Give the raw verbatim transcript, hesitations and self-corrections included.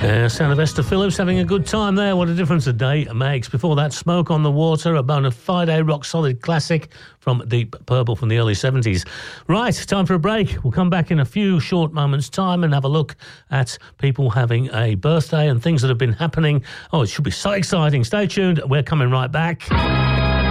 Uh, sound of Esther Phillips having a good time there. What a difference a day makes. Before that, Smoke on the Water, a bona fide rock solid classic from Deep Purple from the early seventies. Right, time for a break. We'll come back in a few short moments' time and have a look at people having a birthday and things that have been happening. Oh, it should be so exciting. Stay tuned. We're coming right back.